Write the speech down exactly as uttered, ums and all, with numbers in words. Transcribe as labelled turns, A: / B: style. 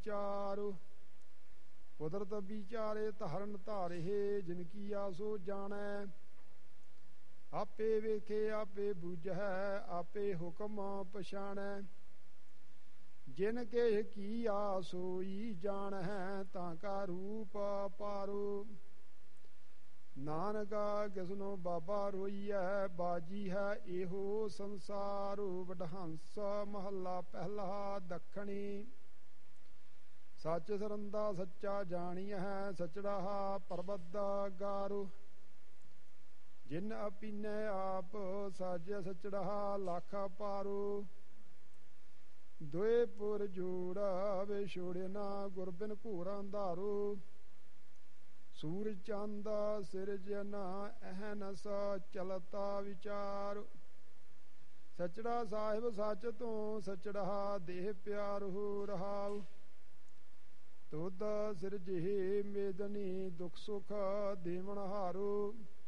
A: ਚਾਰੋ ਕੁਦਰਤ ਵਿਚਾਰੇ ਧਰਨ ਧਾਰੇ ਜਿਨ ਕੀ ਆਸੋ ਜਾਣੈ ਆਪੇ ਵੇਖੇ ਆਪੇ ਬੁਝੈ ਆਪੇ ਹੁਕਮ ਪਛਾਣੈ ਜਿਨ ਕੇ ਕੀ ਆਸੋਈ ਜਾਣੈ ਤਾਂ ਕਾ ਰੂਪ ਪਾਰੋ ਨਾਨਕਾ ਕਿਸਨੋ ਬਾਬਾ ਰੋਈਐ ਬਾਜੀ ਹੈ ਇਹੋ ਸੰਸਾਰ ਵਡਹੰਸ ਮਹੱਲਾ ਪਹਿਲਾ ਦੱਖਣੀ ਸੱਚ ਸਰੰਦਾ ਸੱਚਾ ਜਾਣੀਐ ਸਚੜਾ ਪਰਬਤ ਗਾਰੋ ਜਿਨ ਆਪੀਨੈ ਆਪ ਸਾਜਿਆ ਸਚੜਾ ਲੱਖ ਪਾਰੋ ਦੋਏ ਪੁਰ ਜੋੜਾ ਵੇ ਛੋੜੇ ਨਾ ਗੁਰਬਿਨ ਘੋਰਾ ਅੰਧਾਰੋ ਸੂਰਜ ਚੰਦ ਸਿਰਜਨਾ ਅਹਨਸ ਚਲਤਾ ਵਿਚਾਰ ਸਚੜਾ ਸਾਹਿਬ ਸੱਚ ਤੋਂ ਸਚੜਾ ਦੇਹ ਪਿਆਰ ਹੋ ਰਹਾਉ ਤੁਧ ਸਿਰਜੇ ਮੇਦਨੀ ਦੁਖ ਸੁਖ ਦੇਵਨ ਹਾਰੋ